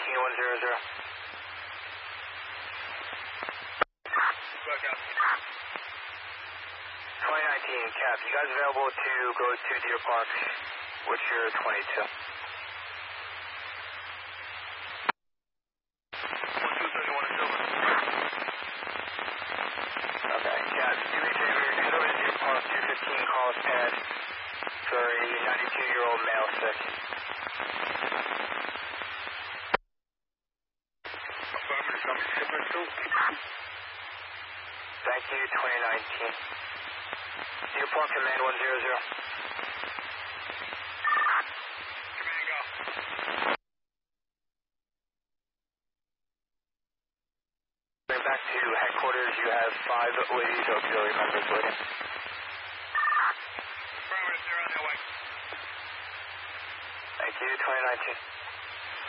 100. 2019 Cap, you guys available to go to Deer Park? What's your 22? 1231 Okay, Cap, do me a favor, head over to Deer Park, 215 calls pad for a 92-year-old male sick. Thank you, 2019. Deer Park, command 100. Command, go. Bring back to headquarters, you have 5 ladies auxiliary members waiting. Affirmative, they're on their way. Thank you, 2019.